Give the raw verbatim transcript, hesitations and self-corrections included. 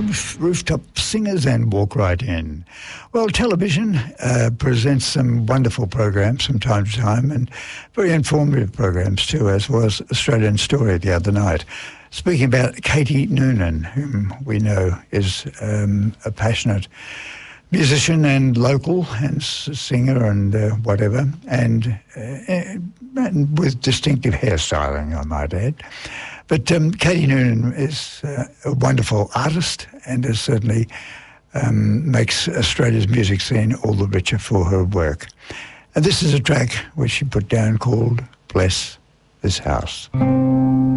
roof, rooftop singers and walk right in. Well, television uh, presents some wonderful programs from time to time, and very informative programs too, as was Australian Story the other night. Speaking about Katie Noonan, whom we know is um, a passionate musician and local and s- singer and uh, whatever, and, uh, and with distinctive hairstyling, I might add. But um, Katie Noonan is uh, a wonderful artist and is certainly um, makes Australia's music scene all the richer for her work. And this is a track which she put down called Bless This House.